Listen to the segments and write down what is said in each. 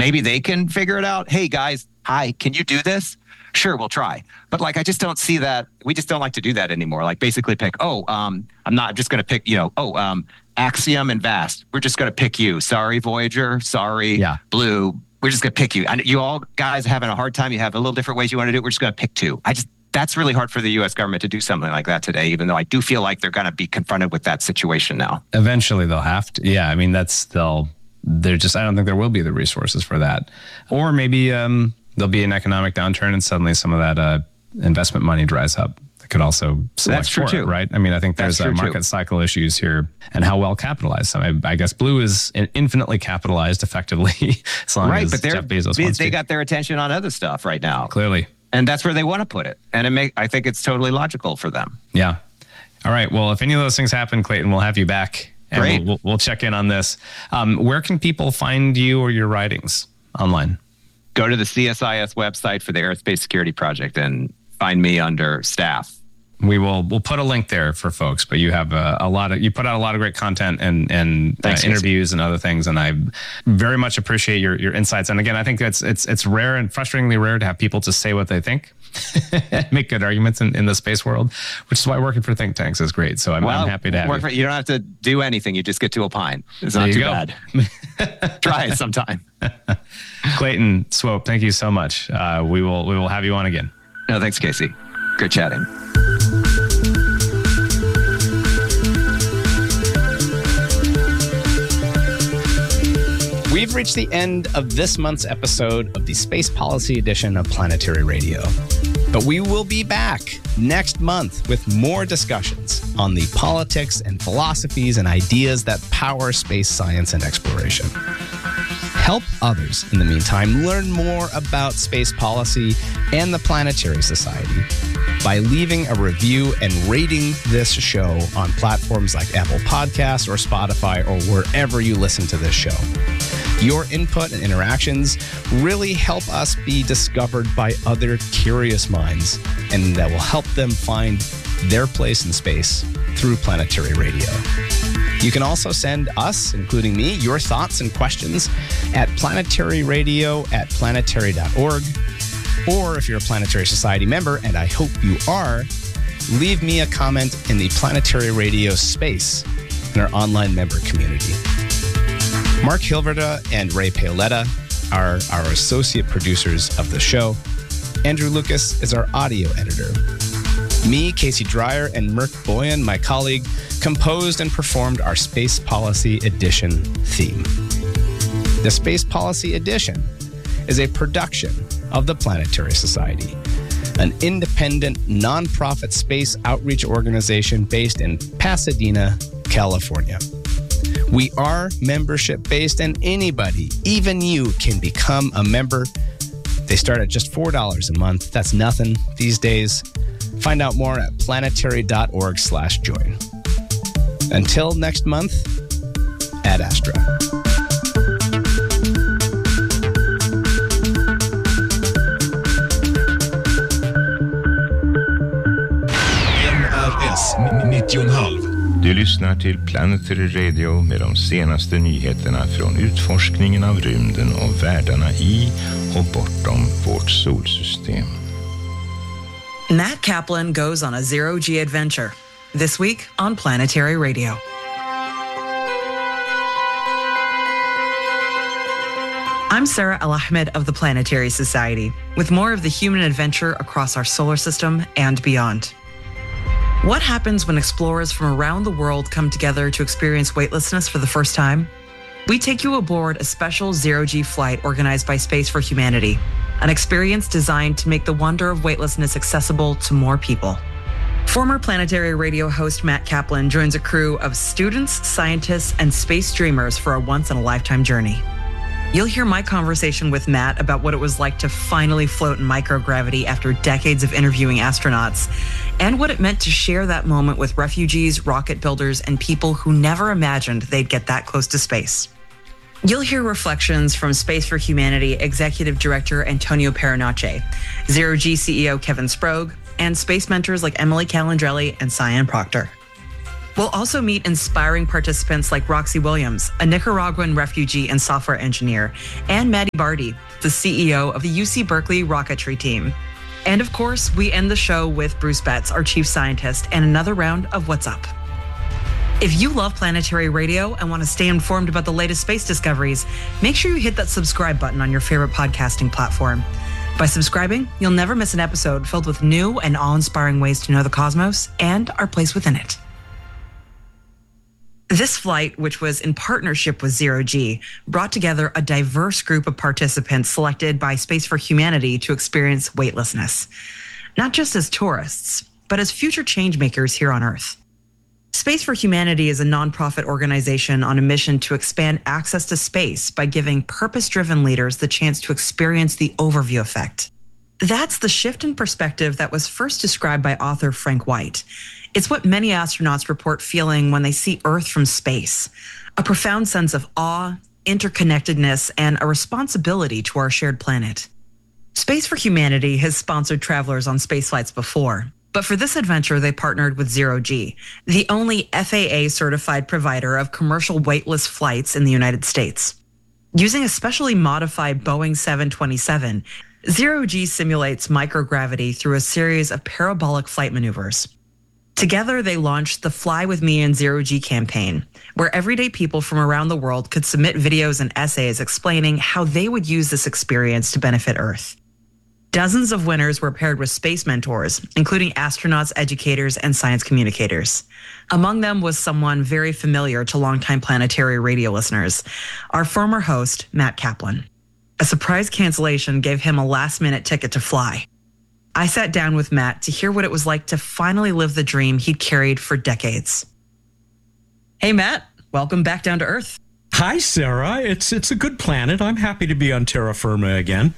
maybe they can figure it out. Hey guys, hi, can you do this? Sure, we'll try. But like, I just don't see that. We just don't like to do that anymore. Like basically pick, I'm just going to pick, Axiom and Vast. We're just going to pick you. Sorry, Voyager. Sorry, Blue. We're just going to pick you. And you all guys having a hard time. You have a little different ways you want to do it. We're just going to pick two. That's really hard for the U.S. government to do something like that today, even though I do feel like they're going to be confronted with that situation now. Eventually they'll have to. Yeah, I mean, I don't think there will be the resources for that. Or maybe there'll be an economic downturn and suddenly some of that investment money dries up. That could also select for it, right? I mean, I think there's market cycle issues here and how well capitalized. I guess Blue is infinitely capitalized effectively as long as Jeff Bezos wants to. They got their attention on other stuff right now. Clearly. And that's where they want to put it. And I think it's totally logical for them. Yeah. All right. Well, if any of those things happen, Clayton, we'll have you back. And Great. We'll check in on this. Where can people find you or your writings online? Go to the CSIS website for the Aerospace Security Project and find me under staff. We'll put a link there for folks, but you have you put out a lot of great content and interviews and other things, and I very much appreciate your insights. And again, I think it's rare and frustratingly rare to have people just say what they think, make good arguments in the space world, which is why working for think tanks is great. So I'm happy to have you. You don't have to do anything; you just get to opine. It's not too bad. Try it sometime. Clayton Swope, thank you so much. We will have you on again. No, thanks, Casey. Good chatting. We've reached the end of this month's episode of the Space Policy Edition of Planetary Radio. But we will be back next month with more discussions on the politics and philosophies and ideas that power space science and exploration. Help others, in the meantime, learn more about space policy and the Planetary Society by leaving a review and rating this show on platforms like Apple Podcasts or Spotify or wherever you listen to this show. Your input and interactions really help us be discovered by other curious minds, and that will help them find their place in space through Planetary Radio. You can also send us, including me, your thoughts and questions at planetaryradio@planetary.org. Or if you're a Planetary Society member, and I hope you are, leave me a comment in the Planetary Radio space in our online member community. Mark Hilverda and Ray Paoletta are our associate producers of the show. Andrew Lucas is our audio editor. Me, Casey Dreyer, and Merk Boyan, my colleague, composed and performed our Space Policy Edition theme. The Space Policy Edition is a production of the Planetary Society, an independent, nonprofit space outreach organization based in Pasadena, California. We are membership-based, and anybody, even you, can become a member. They start at just $4 a month. That's nothing these days. Find out more at planetary.org/join. Until next month, Ad Astra. NRS 90,5. Du lyssnar till Planetary Radio med de senaste nyheterna från utforskningen av rymden och världarna i och bortom vårt solsystem. Matt Kaplan goes on a zero-G adventure. This week on Planetary Radio. I'm Sarah El-Ahmed of the Planetary Society, with more of the human adventure across our solar system and beyond. What happens when explorers from around the world come together to experience weightlessness for the first time? We take you aboard a special zero-G flight organized by Space for Humanity, an experience designed to make the wonder of weightlessness accessible to more people. Former Planetary Radio host Matt Kaplan joins a crew of students, scientists, and space dreamers for a once-in-a-lifetime journey. You'll hear my conversation with Matt about what it was like to finally float in microgravity after decades of interviewing astronauts, and what it meant to share that moment with refugees, rocket builders, and people who never imagined they'd get that close to space. You'll hear reflections from Space for Humanity Executive Director Antonio Perinache, Zero-G CEO Kevin Sprague, and space mentors like Emily Calandrelli and Cyan Proctor. We'll also meet inspiring participants like Roxy Williams, a Nicaraguan refugee and software engineer, and Maddie Barty, the CEO of the UC Berkeley rocketry team. And of course, we end the show with Bruce Betts, our chief scientist, and another round of What's Up. If you love Planetary Radio and want to stay informed about the latest space discoveries, make sure you hit that subscribe button on your favorite podcasting platform. By subscribing, you'll never miss an episode filled with new and awe-inspiring ways to know the cosmos and our place within it. This flight, which was in partnership with Zero G, brought together a diverse group of participants selected by Space for Humanity to experience weightlessness, not just as tourists, but as future change makers here on Earth. Space for Humanity is a nonprofit organization on a mission to expand access to space by giving purpose-driven leaders the chance to experience the overview effect. That's the shift in perspective that was first described by author Frank White. It's what many astronauts report feeling when they see Earth from space, a profound sense of awe, interconnectedness, and a responsibility to our shared planet. Space for Humanity has sponsored travelers on space flights before, but for this adventure, they partnered with Zero G, the only FAA-certified provider of commercial weightless flights in the United States. Using a specially modified Boeing 727, Zero G simulates microgravity through a series of parabolic flight maneuvers. Together, they launched the Fly With Me in Zero G campaign, where everyday people from around the world could submit videos and essays explaining how they would use this experience to benefit Earth. Dozens of winners were paired with space mentors, including astronauts, educators, and science communicators. Among them was someone very familiar to longtime Planetary Radio listeners, our former host, Matt Kaplan. A surprise cancellation gave him a last-minute ticket to fly. I sat down with Matt to hear what it was like to finally live the dream he'd carried for decades. Hey, Matt, welcome back down to Earth. Hi, Sarah. It's a good planet. I'm happy to be on terra firma again.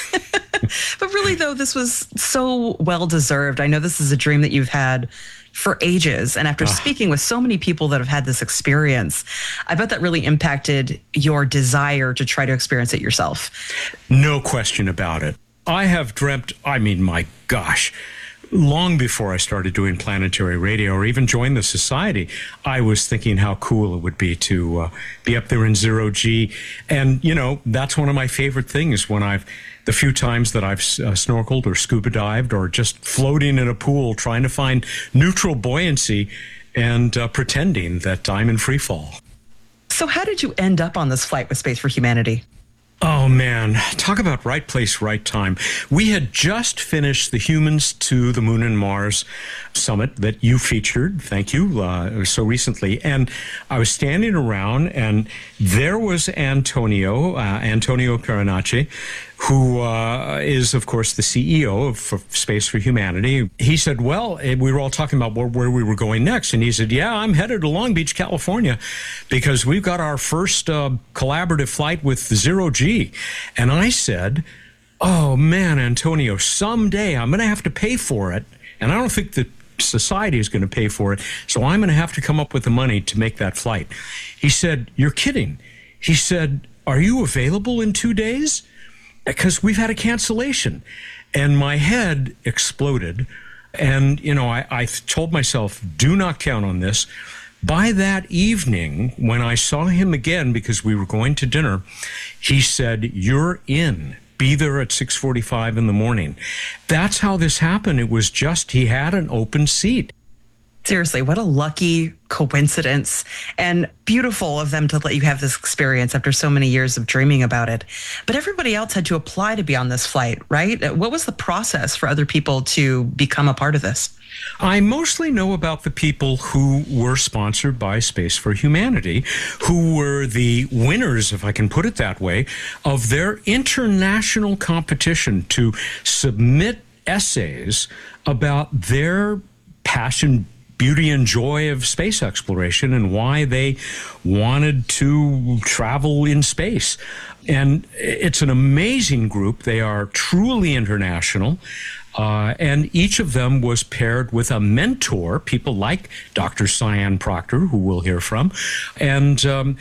But really, though, this was so well-deserved. I know this is a dream that you've had for ages. And after speaking with so many people that have had this experience, I bet that really impacted your desire to try to experience it yourself. No question about it. I have dreamt, my gosh, long before I started doing Planetary Radio or even joined the Society, I was thinking how cool it would be to be up there in Zero G. And, that's one of my favorite things when the few times that I've snorkeled or scuba dived or just floating in a pool trying to find neutral buoyancy and pretending that I'm in free fall. So how did you end up on this flight with Space for Humanity? Oh, man. Talk about right place, right time. We had just finished the Humans to the Moon and Mars summit that you featured, thank you, so recently. And I was standing around, and there was Antonio Piranacci, who is, of course, the CEO of Space for Humanity. He said, well, we were all talking about where we were going next. And he said, yeah, I'm headed to Long Beach, California, because we've got our first collaborative flight with Zero G. And I said, oh, man, Antonio, someday I'm going to have to pay for it. And I don't think the Society is going to pay for it. So I'm going to have to come up with the money to make that flight. He said, you're kidding. He said, are you available in 2 days? Because we've had a cancellation. And my head exploded. And, I told myself, do not count on this. By that evening, when I saw him again, because we were going to dinner, he said, you're in. Be there at 6:45 in the morning. That's how this happened. It was just he had an open seat. Seriously, what a lucky coincidence, and beautiful of them to let you have this experience after so many years of dreaming about it. But everybody else had to apply to be on this flight, right? What was the process for other people to become a part of this? I mostly know about the people who were sponsored by Space for Humanity, who were the winners, if I can put it that way, of their international competition to submit essays about their passion, beauty, and joy of space exploration and why they wanted to travel in space. And it's an amazing group. They are truly international. And each of them was paired with a mentor, people like Dr. Cyan Proctor, who we'll hear from. And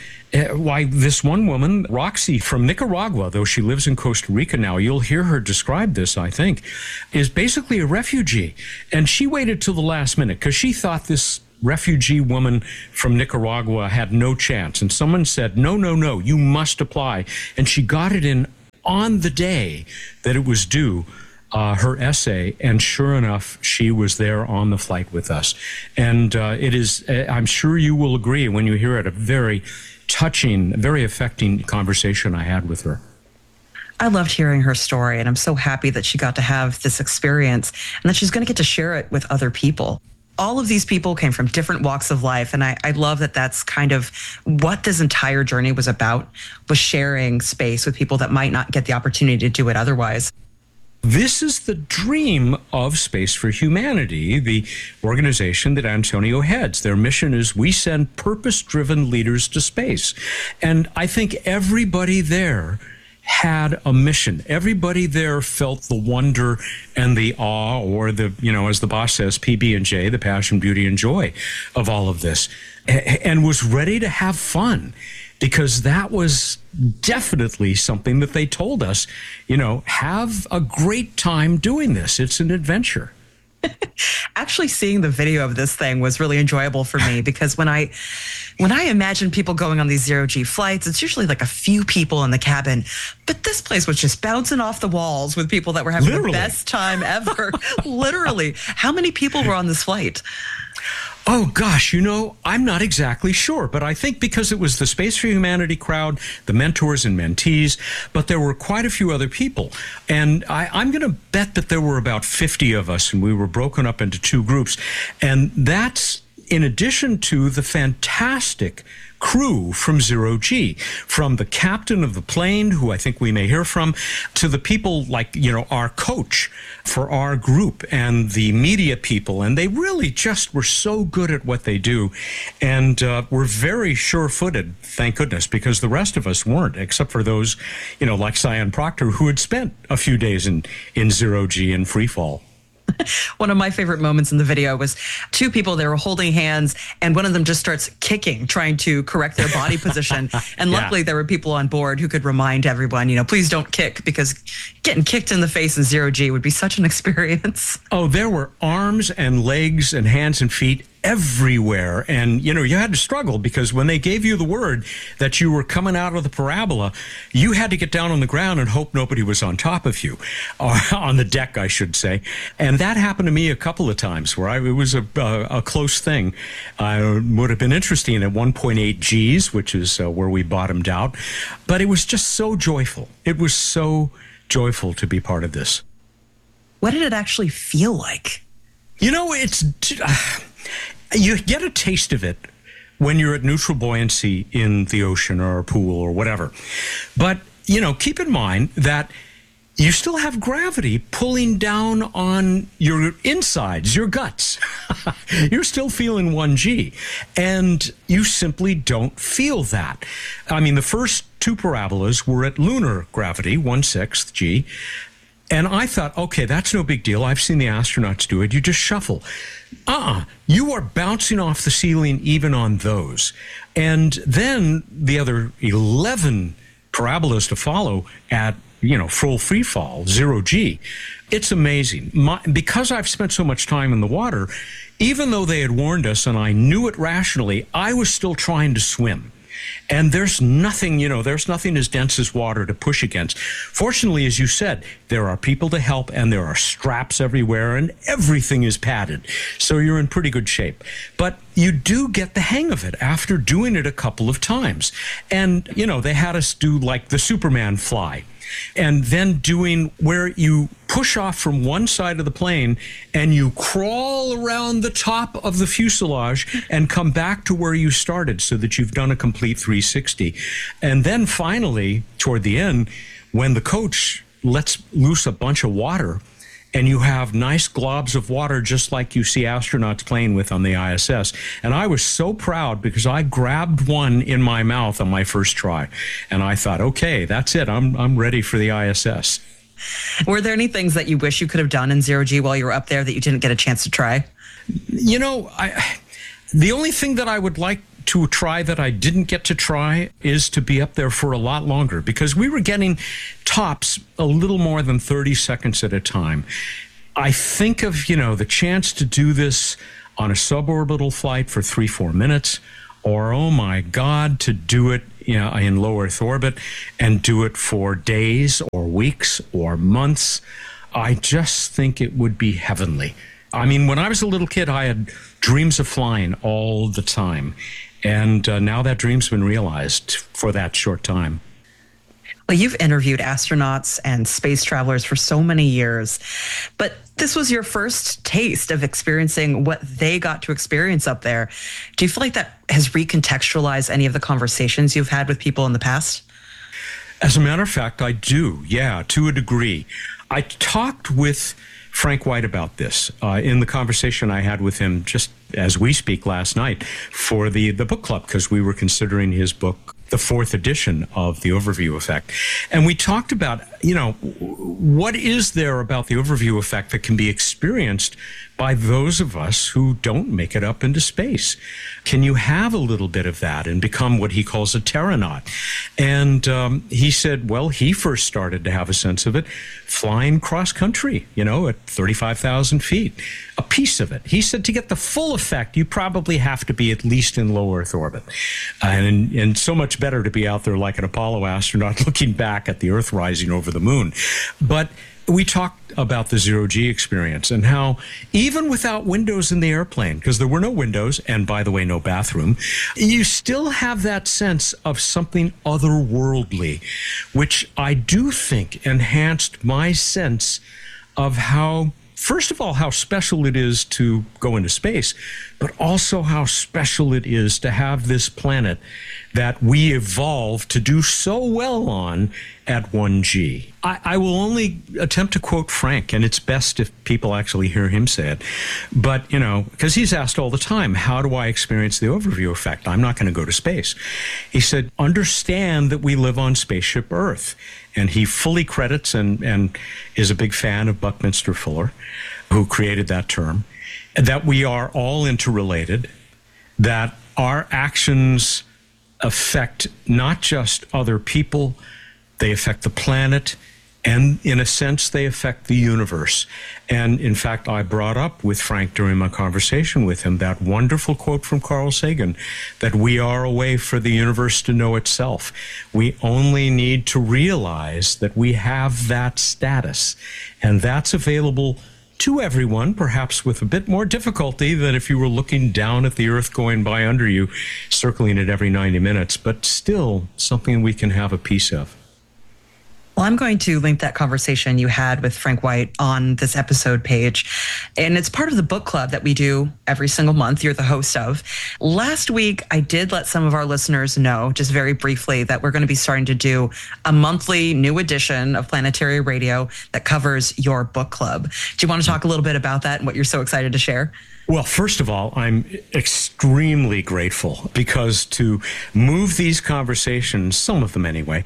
this one woman, Roxy from Nicaragua, though she lives in Costa Rica now, you'll hear her describe this, I think, is basically a refugee. And she waited till the last minute because she thought this refugee woman from Nicaragua had no chance. And someone said, no, you must apply. And she got it in on the day that it was due, her essay. And sure enough, she was there on the flight with us. And it is, I'm sure you will agree when you hear it, a very touching, very affecting conversation I had with her. I loved hearing her story, and I'm so happy that she got to have this experience and that she's going to get to share it with other people. All of these people came from different walks of life, and I love that that's kind of what this entire journey was about, was sharing space with people that might not get the opportunity to do it otherwise. This is the dream of Space for Humanity, the organization that Antonio heads. Their mission is we send purpose-driven leaders to space. And I think everybody there had a mission. Everybody there felt the wonder and the awe, or the, as the boss says, PB&J, the passion, beauty, and joy of all of this, and was ready to have fun, because that was definitely something that they told us, have a great time doing this. It's an adventure. Actually, seeing the video of this thing was really enjoyable for me, because when I imagine people going on these zero-G flights, it's usually like a few people in the cabin. But this place was just bouncing off the walls with people that were having the best time ever. Literally. How many people were on this flight? Oh, gosh, I'm not exactly sure, but I think because it was the Space for Humanity crowd, the mentors and mentees, but there were quite a few other people. And I'm going to bet that there were about 50 of us, and we were broken up into two groups. And that's in addition to the fantastic crew from Zero-G, from the captain of the plane, who I think we may hear from, to the people like, our coach for our group, and the media people. And they really just were so good at what they do. And were very sure-footed, thank goodness, because the rest of us weren't, except for those, like Cyan Proctor, who had spent a few days in Zero-G and free fall. One of my favorite moments in the video was two people, they were holding hands, and one of them just starts kicking, trying to correct their body position. And luckily there were people on board who could remind everyone, please don't kick, because getting kicked in the face in Zero-G would be such an experience. Oh, there were arms and legs and hands and feet everywhere. And, you had to struggle, because when they gave you the word that you were coming out of the parabola, you had to get down on the ground and hope nobody was on top of you, or on the deck, I should say. And that happened to me a couple of times where it was a close thing. It would have been interesting at 1.8 Gs, which is where we bottomed out. But it was just so joyful. It was so joyful to be part of this. What did it actually feel like? It's... you get a taste of it when you're at neutral buoyancy in the ocean or a pool or whatever. But, keep in mind that you still have gravity pulling down on your insides, your guts. You're still feeling 1G, and you simply don't feel that. I mean, the first two parabolas were at lunar gravity, 1/6 G. And I thought, okay, that's no big deal. I've seen the astronauts do it. You just shuffle. You are bouncing off the ceiling even on those. And then the other 11 parabolas to follow at, full free fall, 0G. It's amazing. Because I've spent so much time in the water, even though they had warned us and I knew it rationally, I was still trying to swim. And there's nothing as dense as water to push against. Fortunately, as you said, there are people to help, and there are straps everywhere, and everything is padded. So you're in pretty good shape. But you do get the hang of it after doing it a couple of times. And, they had us do like the Superman fly. And then doing where you push off from one side of the plane and you crawl around the top of the fuselage and come back to where you started, so that you've done a complete 360. And then finally, toward the end, when the coach lets loose a bunch of water and you have nice globs of water just like you see astronauts playing with on the ISS. And I was so proud, because I grabbed one in my mouth on my first try. And I thought, okay, that's it. I'm ready for the ISS. Were there any things that you wish you could have done in Zero-G while you were up there that you didn't get a chance to try? The only thing that I would like to try that I didn't get to try is to be up there for a lot longer, because we were getting tops a little more than 30 seconds at a time. I think of, the chance to do this on a suborbital flight for 3-4 minutes, or, oh my God, to do it in low Earth orbit and do it for days or weeks or months. I just think it would be heavenly. I mean, when I was a little kid, I had dreams of flying all the time. And now that dream's been realized for that short time. Well, you've interviewed astronauts and space travelers for so many years, but this was your first taste of experiencing what they got to experience up there. Do you feel like that has recontextualized any of the conversations you've had with people in the past? As a matter of fact, I do, yeah, to a degree. I talked with Frank White about this in the conversation I had with him just as we speak last night for the book club, because we were considering his book, the 4th edition of The Overview Effect. And we talked about, what is there about the overview effect that can be experienced by those of us who don't make it up into space? Can you have a little bit of that and become what he calls a terranaut? And he said, well, he first started to have a sense of it flying cross country, at 35,000 feet, a piece of it. He said to get the full effect, you probably have to be at least in low Earth orbit. And so much better to be out there like an Apollo astronaut looking back at the Earth rising over the moon. But we talked about the zero-G experience and how even without windows in the airplane, because there were no windows, and by the way, no bathroom, you still have that sense of something otherworldly, which I do think enhanced my sense of how, first of all, how special it is to go into space, but also how special it is to have this planet that we evolved to do so well on at 1G. I will only attempt to quote Frank, and it's best if people actually hear him say it. But, because he's asked all the time, how do I experience the overview effect? I'm not going to go to space. He said, understand that we live on Spaceship Earth. And he fully credits and is a big fan of Buckminster Fuller, who created that term, that we are all interrelated, that our actions affect not just other people, they affect the planet, and in a sense, they affect the universe. And in fact, I brought up with Frank during my conversation with him that wonderful quote from Carl Sagan, that we are a way for the universe to know itself. We only need to realize that we have that status, and that's available to everyone, perhaps with a bit more difficulty than if you were looking down at the Earth going by under you, circling it every 90 minutes, but still something we can have a piece of. Well, I'm going to link that conversation you had with Frank White on this episode page. And it's part of the book club that we do every single month. You're the host of. Last week, I did let some of our listeners know, just very briefly, that we're going to be starting to do a monthly new edition of Planetary Radio that covers your book club. Do you want to talk a little bit about that and what you're so excited to share? Well, first of all, I'm extremely grateful because to move these conversations, some of them anyway,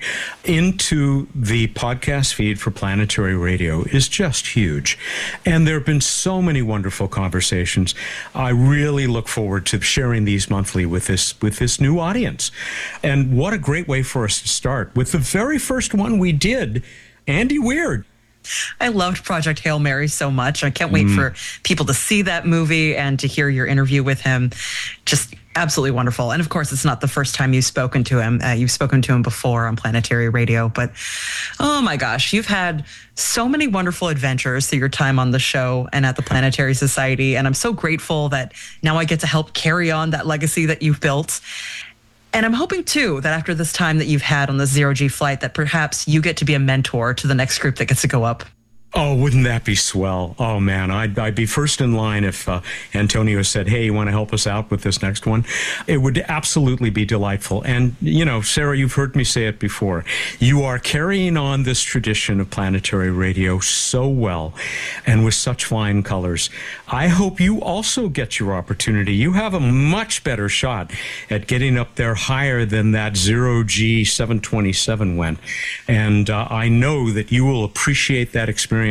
into the podcast feed for Planetary Radio is just huge. And there have been so many wonderful conversations. I really look forward to sharing these monthly with this new audience. And what a great way for us to start with the very first one we did, Andy Weir. I loved Project Hail Mary so much. I can't wait for people to see that movie and to hear your interview with him. Just absolutely wonderful. And of course, it's not the first time you've spoken to him. You've spoken to him before on Planetary Radio. But oh my gosh, you've had so many wonderful adventures through your time on the show and at the Planetary Society. And I'm so grateful that now I get to help carry on that legacy that you've built. And I'm hoping, too, that after this time that you've had on the zero-G flight, that perhaps you get to be a mentor to the next group that gets to go up. Oh, wouldn't that be swell? Oh, man, I'd be first in line if Antonio said, hey, you want to help us out with this next one? It would absolutely be delightful. And, Sarah, you've heard me say it before. You are carrying on this tradition of Planetary Radio so well and with such flying colors. I hope you also get your opportunity. You have a much better shot at getting up there higher than that zero-G 727 went. And I know that you will appreciate that experience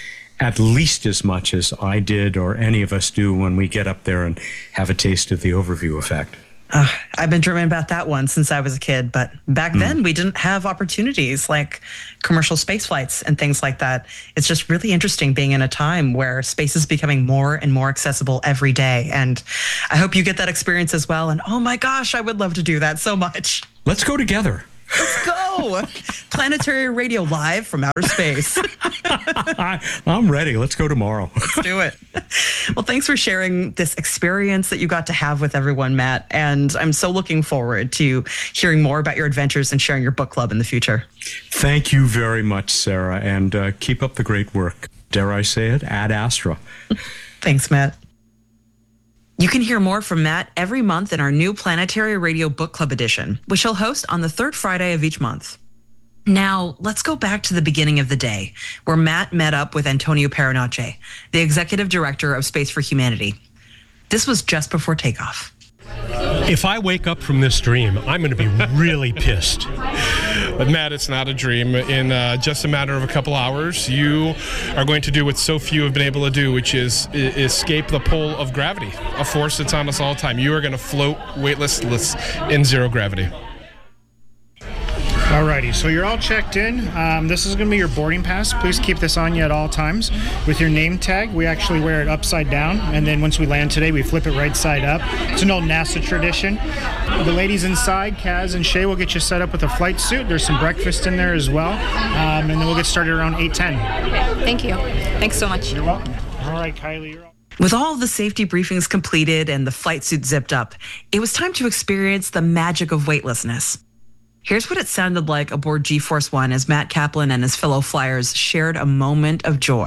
at least as much as I did or any of us do when we get up there and have a taste of the overview effect. I've been dreaming about that one since I was a kid, but back then we didn't have opportunities like commercial space flights and things like that. It's just really interesting being in a time where space is becoming more and more accessible every day. And I hope you get that experience as well. And oh my gosh, I would love to do that so much. Let's go together. Let's go. Planetary Radio live from outer space. I'm ready. Let's go tomorrow. Let's do it. Well, thanks for sharing this experience that you got to have with everyone, Matt. And I'm so looking forward to hearing more about your adventures and sharing your book club in the future. Thank you very much, Sarah. And keep up the great work. Dare I say it? Ad Astra. Thanks, Matt. You can hear more from Matt every month in our new Planetary Radio Book Club edition, which he'll host on the third Friday of each month. Now, let's go back to the beginning of the day, where Matt met up with Antonio Paranace, the executive director of Space for Humanity. This was just before takeoff. If I wake up from this dream, I'm going to be really pissed. But Matt, it's not a dream. In just a matter of a couple hours, you are going to do what so few have been able to do, which is escape the pull of gravity, a force that's on us all the time. You are going to float weightless in zero gravity. Alrighty, so you're all checked in. This is going to be your boarding pass. Please keep this on you at all times. With your name tag, we actually wear it upside down, and then once we land today, we flip it right side up. It's an old NASA tradition. The ladies inside, Kaz and Shay, will get you set up with a flight suit. There's some breakfast in there as well, and then we'll get started around 8:10. Okay, thank you. Thanks so much. You're welcome. All right, Kylie, you're all. With all the safety briefings completed and the flight suit zipped up, it was time to experience the magic of weightlessness. Here's what it sounded like aboard G-Force One as Matt Kaplan and his fellow flyers shared a moment of joy.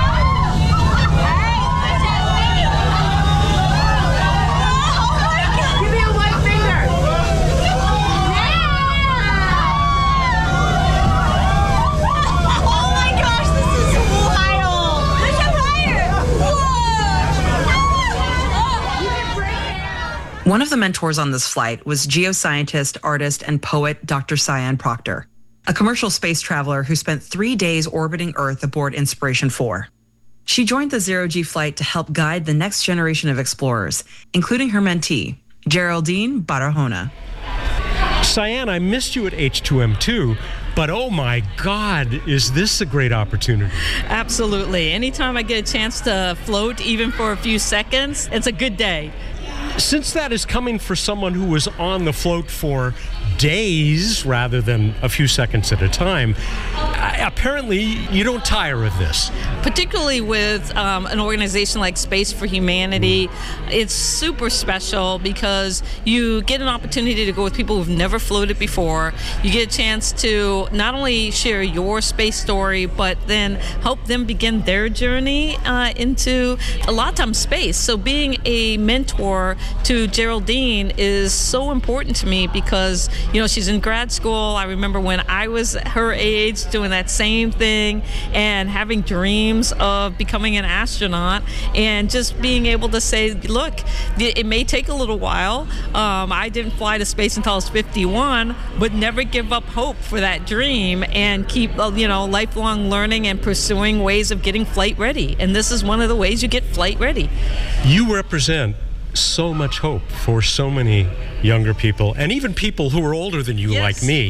One of the mentors on this flight was geoscientist, artist, and poet Dr. Sian Proctor, a commercial space traveler who spent 3 days orbiting Earth aboard Inspiration 4. She joined the Zero-G flight to help guide the next generation of explorers, including her mentee, Geraldine Barahona. Sian, I missed you at H2M2, but oh my God, is this a great opportunity? Absolutely. Anytime I get a chance to float, even for a few seconds, it's a good day. Since that is coming for someone who was on the float for days rather than a few seconds at a time, apparently you don't tire of this. Particularly with an organization like Space for Humanity, it's super special because you get an opportunity to go with people who've never floated before. You get a chance to not only share your space story, but then help them begin their journey into a lot of times space. So being a mentor to Geraldine is so important to me because, you know, she's in grad school. I remember when I was her age doing that same thing and having dreams of becoming an astronaut and just being able to say, look, it may take a little while. I didn't fly to space until I was 51, but never give up hope for that dream and keep, lifelong learning and pursuing ways of getting flight ready. And this is one of the ways you get flight ready. You represent so much hope for so many younger people and even people who are older than you, like me.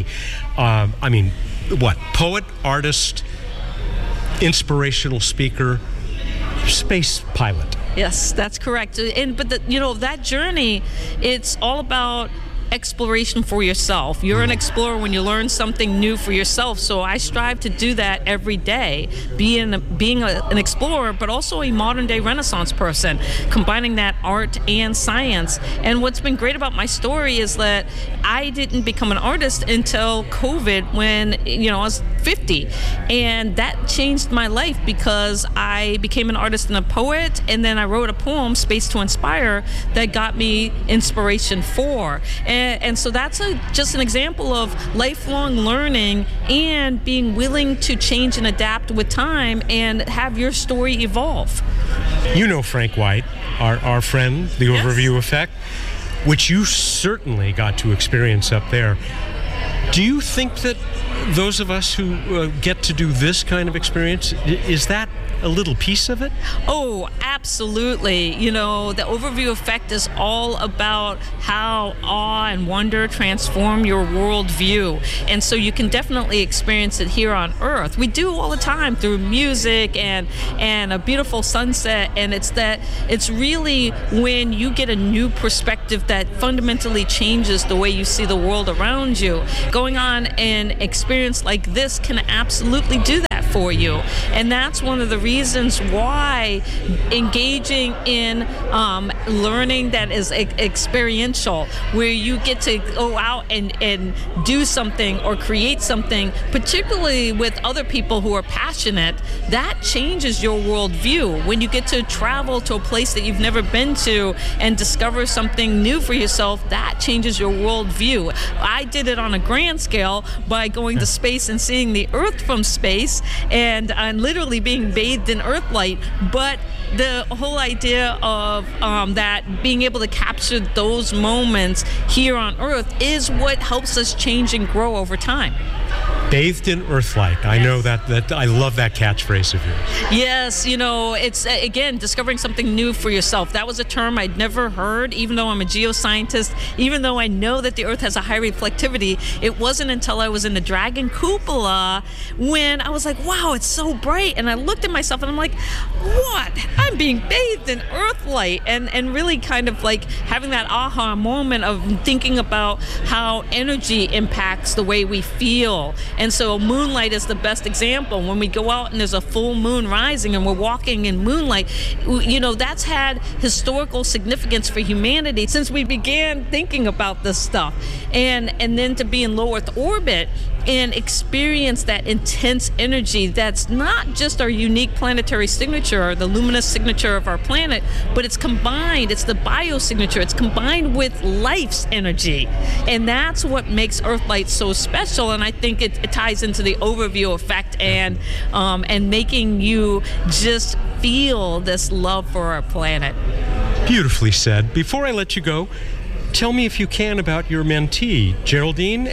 Poet, artist, inspirational speaker, space pilot. Yes, that's correct. But that journey, it's all about exploration for yourself. You're an explorer when you learn something new for yourself. So I strive to do that every day, being an explorer, but also a modern day Renaissance person, combining that art and science. And what's been great about my story is that I didn't become an artist until COVID when, I was 50. And that changed my life because I became an artist and a poet. And then I wrote a poem, Space to Inspire, that got me inspiration for. And so that's just an example of lifelong learning and being willing to change and adapt with time and have your story evolve. You know Frank White, our friend, the Overview Effect, which you certainly got to experience up there. Do you think that those of us who get to do this kind of experience, is that a little piece of it? Oh, absolutely. You know, the overview effect is all about how awe and wonder transform your worldview. And so you can definitely experience it here on Earth. We do all the time through music and a beautiful sunset. And it's really when you get a new perspective that fundamentally changes the way you see the world around you. Going on an experience like this can absolutely do that for you. And that's one of the reasons why engaging in learning that is experiential, where you get to go out and do something or create something, particularly with other people who are passionate, that changes your worldview. When you get to travel to a place that you've never been to and discover something new for yourself, that changes your worldview. I did it on a grand scale by going to space and seeing the Earth from space, and literally being bathed in Earth light. But the whole idea of that being able to capture those moments here on Earth is what helps us change and grow over time. Bathed in Earthlight. I know that I love that catchphrase of yours. Yes, you know, it's again discovering something new for yourself. That was a term I'd never heard, even though I'm a geoscientist, even though I know that the Earth has a high reflectivity. It wasn't until I was in the Dragon Cupola when I was like, wow, it's so bright. And I looked at myself and I'm like, what? I'm being bathed in Earthlight. And really kind of like having that aha moment of thinking about how energy impacts the way we feel. And so moonlight is the best example. When we go out and there's a full moon rising and we're walking in moonlight, you know, that's had historical significance for humanity since we began thinking about this stuff. And then to be in low Earth orbit and experience that intense energy that's not just our unique planetary signature or the luminous signature of our planet, but it's combined, it's the biosignature, it's combined with life's energy. And that's what makes Earthlight so special. And I think it ties into the overview effect and making you just feel this love for our planet. Beautifully said. Before I let you go, tell me, if you can, about your mentee, Geraldine,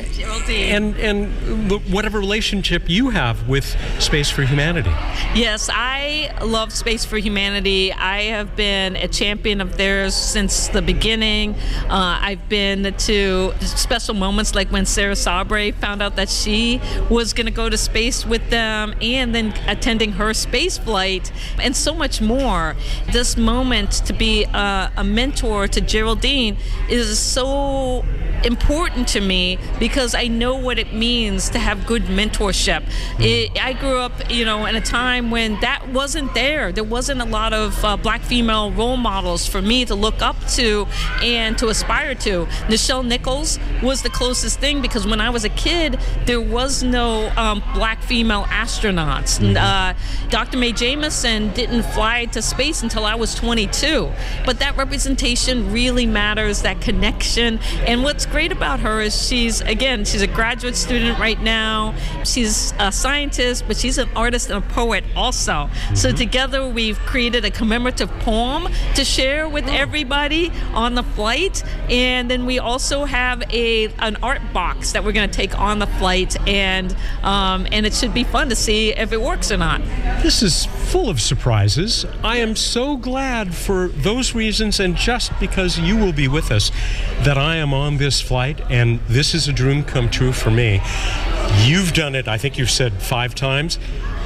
and whatever relationship you have with Space for Humanity. Yes, I love Space for Humanity. I have been a champion of theirs since the beginning. I've been to special moments like when Sarah Sabre found out that she was going to go to space with them, and then attending her space flight, and so much more. This moment to be a mentor to Geraldine is so important to me because I know what it means to have good mentorship. I grew up, you know, in a time when that wasn't there. There wasn't a lot of black female role models for me to look up to and to aspire to. Nichelle Nichols was the closest thing because when I was a kid, there was no black female astronauts. Dr. Mae Jemison didn't fly to space until I was 22. But that representation really matters, that connection. And what's great about her is she's a graduate student right now. She's a scientist, but she's an artist and a poet also. So together we've created a commemorative poem to share with everybody on the flight. And then we also have an art box that we're going to take on the flight, and it should be fun to see if it works or not. This is full of surprises. I am so glad for those reasons, and just because you will be with us, that I am on this flight, and this is a dream come true for me. You've done it, I think you've said 5 times.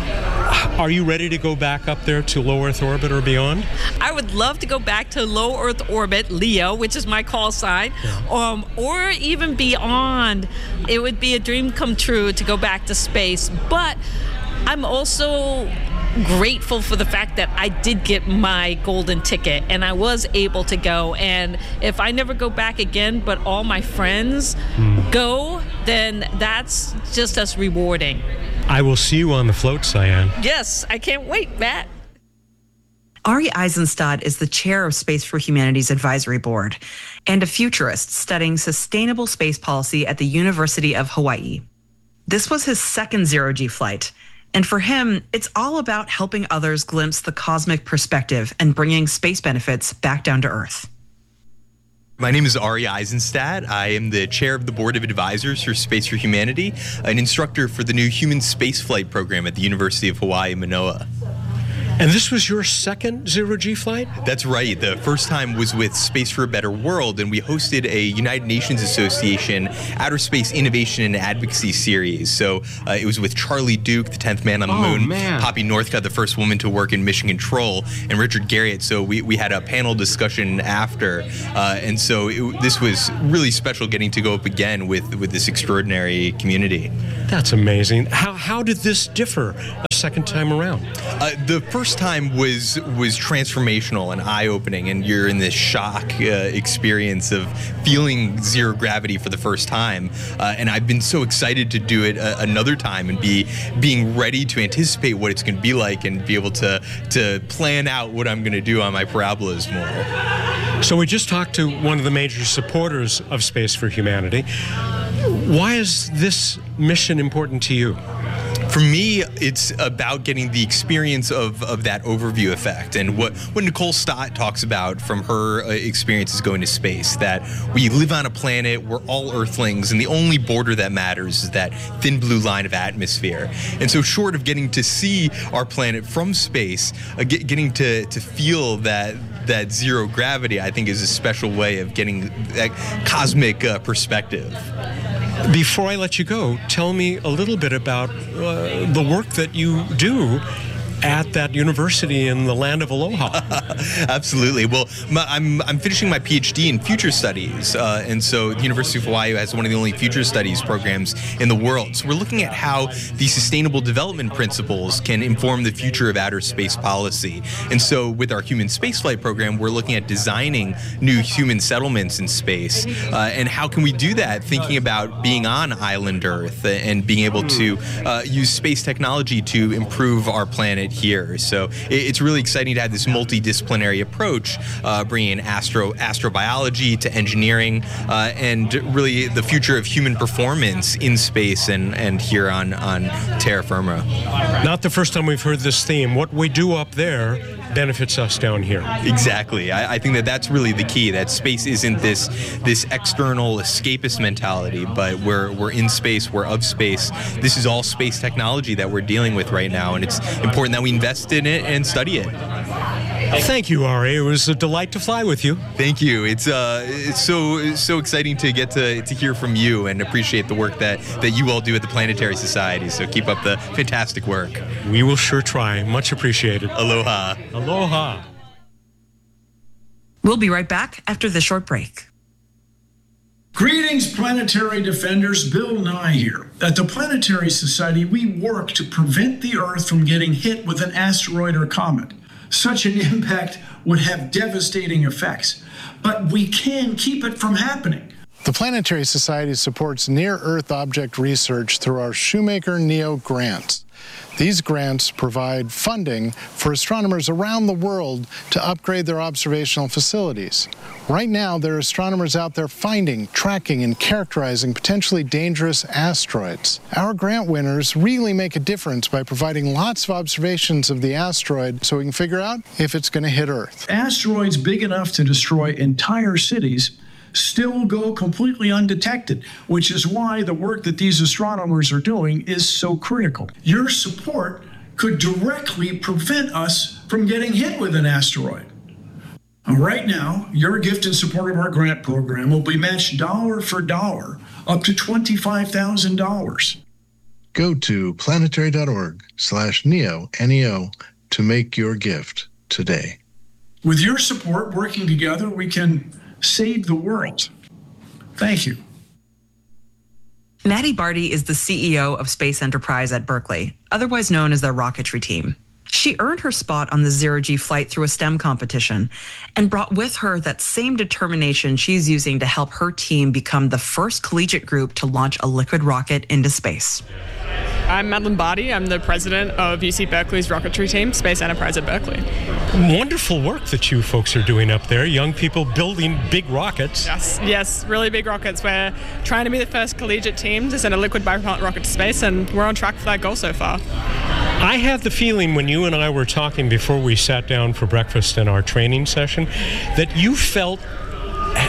Are you ready to go back up there to low Earth orbit or beyond? I would love to go back to low Earth orbit, Leo, which is my call sign, or even beyond. It would be a dream come true to go back to space. But I'm also grateful for the fact that I did get my golden ticket and I was able to go. And if I never go back again, but all my friends go, then that's just as rewarding. I will see you on the float, Cyan. Yes, I can't wait, Matt. Ari Eisenstadt is the chair of Space for Humanity's advisory board and a futurist studying sustainable space policy at the University of Hawaii. This was his second zero-G flight. And for him, it's all about helping others glimpse the cosmic perspective and bringing space benefits back down to Earth. My name is Ari Eisenstadt. I am the chair of the board of advisors for Space for Humanity, an instructor for the new human spaceflight program at the University of Hawaii, Manoa. And this was your second zero-G flight? That's right. The first time was with Space for a Better World, and we hosted a United Nations Association Outer Space Innovation and Advocacy series. So it was with Charlie Duke, the 10th man on the moon, Poppy Northcutt, the first woman to work in mission control, and Richard Garriott. So we had a panel discussion after, and so this was really special getting to go up again with this extraordinary community. That's amazing. How did this differ a second time around? The first time was transformational and eye-opening, and you're in this shock experience of feeling zero gravity for the first time. And I've been so excited to do it another time and being ready to anticipate what it's going to be like and be able to plan out what I'm going to do on my parabolas more. So we just talked to one of the major supporters of Space for Humanity. Why is this mission important to you? For me, it's about getting the experience of that overview effect, and what Nicole Stott talks about from her experiences going to space, that we live on a planet, we're all Earthlings, and the only border that matters is that thin blue line of atmosphere. And so short of getting to see our planet from space, getting to feel that zero gravity, I think, is a special way of getting that cosmic perspective. Before I let you go, tell me a little bit about the work that you do at that university in the land of Aloha. Absolutely. Well, I'm finishing my PhD in future studies, and so the University of Hawaii has one of the only future studies programs in the world. So we're looking at how the sustainable development principles can inform the future of outer space policy. And so with our human spaceflight program, we're looking at designing new human settlements in space. And how can we do that? Thinking about being on island Earth and being able to use space technology to improve our planet here. So it's really exciting to have this multidisciplinary approach, bringing in astrobiology to engineering, and really the future of human performance in space and here on terra firma. Not the first time we've heard this theme. What we do up there benefits us down here. Exactly. I think that's really the key, that space isn't this external escapist mentality, but we're in space, we're of space. This is all space technology that we're dealing with right now, and it's important that we invest in it and study it. Thank you, Ari. It was a delight to fly with you. Thank you. It's so exciting to get to hear from you and appreciate the work that you all do at the Planetary Society. So keep up the fantastic work. We will sure try. Much appreciated. Aloha. Aloha. We'll be right back after this short break. Greetings, planetary defenders. Bill Nye here. At the Planetary Society, we work to prevent the Earth from getting hit with an asteroid or comet. Such an impact would have devastating effects, but we can keep it from happening. The Planetary Society supports near-Earth object research through our Shoemaker NEO grants. These grants provide funding for astronomers around the world to upgrade their observational facilities. Right now, there are astronomers out there finding, tracking, and characterizing potentially dangerous asteroids. Our grant winners really make a difference by providing lots of observations of the asteroid so we can figure out if it's going to hit Earth. Asteroids big enough to destroy entire cities still go completely undetected, which is why the work that these astronomers are doing is so critical. Your support could directly prevent us from getting hit with an asteroid. Right now, your gift in support of our grant program will be matched dollar for dollar, up to $25,000. Go to planetary.org/NEO, N-E-O, to make your gift today. With your support, working together, we can save the world. Thank you. Maddie Barty is the CEO of Space Enterprise at Berkeley, otherwise known as their rocketry team. She earned her spot on the zero-G flight through a STEM competition and brought with her that same determination she's using to help her team become the first collegiate group to launch a liquid rocket into space. I'm Madeline Barty. I'm the president of UC Berkeley's rocketry team, Space Enterprise at Berkeley. Wonderful work that you folks are doing up there. Young people building big rockets. Yes, really big rockets. We're trying to be the first collegiate team to send a liquid bipropellant rocket to space, and we're on track for that goal so far. I had the feeling when you and I were talking before we sat down for breakfast in our training session that you felt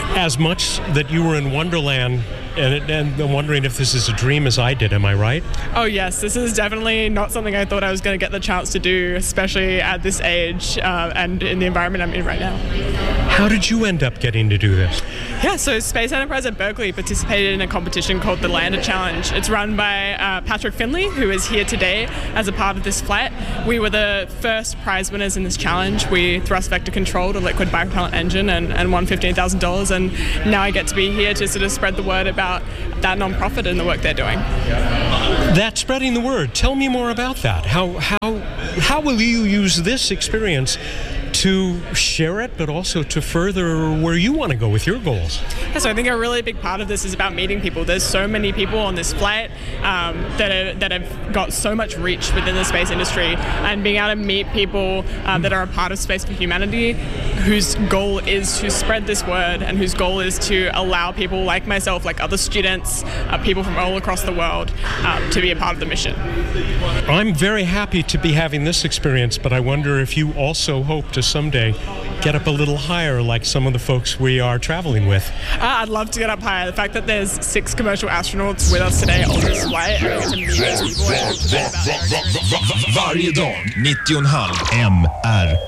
as much that you were in Wonderland and wondering if this is a dream as I did. Am I right? Oh yes, this is definitely not something I thought I was going to get the chance to do, especially at this age and in the environment I'm in right now. How did you end up getting to do this? Yeah, so Space Enterprise at Berkeley participated in a competition called the Lander Challenge. It's run by Patrick Finley, who is here today as a part of this flight. We were the first prize winners in this challenge. We thrust vector controlled a liquid bipropellant engine and won $15,000. And now I get to be here to sort of spread the word about that nonprofit and the work they're doing. That spreading the word. Tell me more about that. How will you use this experience to share it, but also to further where you want to go with your goals? Yeah, so I think a really big part of this is about meeting people. There's so many people on this flight that have got so much reach within the space industry, and being able to meet people that are a part of Space for Humanity, whose goal is to spread this word and whose goal is to allow people like myself, like other students, people from all across the world, to be a part of the mission. I'm very happy to be having this experience, but I wonder if you also hope to someday get up a little higher like some of the folks we are traveling with. I'd love to get up higher. The fact that there's 6 commercial astronauts with us today on this flight, and to meet those people. Varje dag 90,5 MR